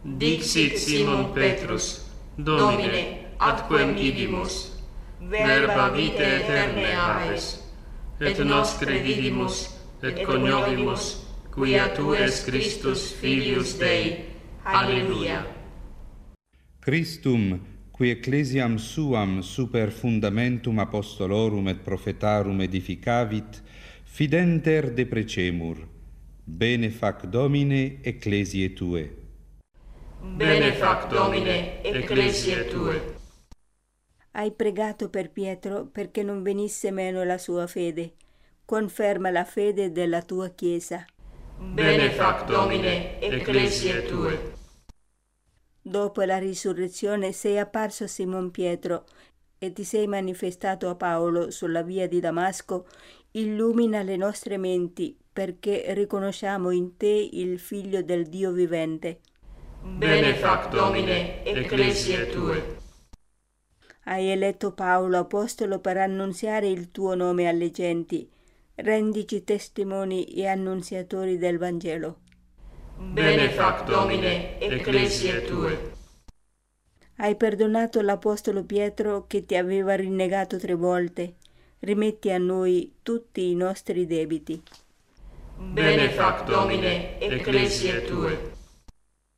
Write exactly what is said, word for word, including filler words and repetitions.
Dixit Simon Petrus, Domine, ad quem idimus, verba vitae aeternae aves, et nos credidimus, et coniovimus, quia tu es Christus filius Dei. Alleluia. Christum, qui ecclesiam suam super fundamentum apostolorum et prophetarum edificavit, fidenter deprecemur. Bene fac Domine ecclesiae Tue. Bene fac Domine ecclesiae Tue. Hai pregato per Pietro perché non venisse meno la sua fede. Conferma la fede della tua Chiesa. Bene fac Domine ecclesiae Tue. Dopo la risurrezione sei apparso a Simon Pietro e ti sei manifestato a Paolo sulla via di Damasco. Illumina le nostre menti perché riconosciamo in te il Figlio del Dio vivente. Bene fac Domine ecclesiae Tue. Hai eletto Paolo apostolo per annunziare il tuo nome alle genti. Rendici testimoni e annunziatori del Vangelo. Bene fac Domine ecclesiae Tue. Hai perdonato l'apostolo Pietro che ti aveva rinnegato tre volte. Rimetti a noi tutti i nostri debiti. Bene fac Domine ecclesiae Tue.